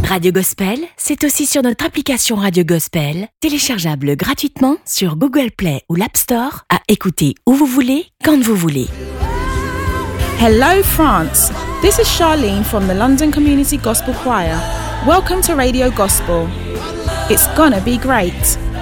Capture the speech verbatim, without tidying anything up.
Radio Gospel, c'est aussi sur notre application Radio Gospel, téléchargeable gratuitement sur Google Play ou l'App Store, à écouter où vous voulez, quand vous voulez. Hello France, this is Charlene from the London Community Gospel Choir. Welcome to Radio Gospel. It's gonna be great.